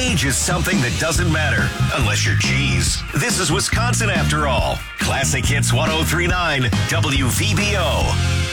Age is something that doesn't matter unless you're cheese. This is Wisconsin after all. Classic Hits 1039 WVBO.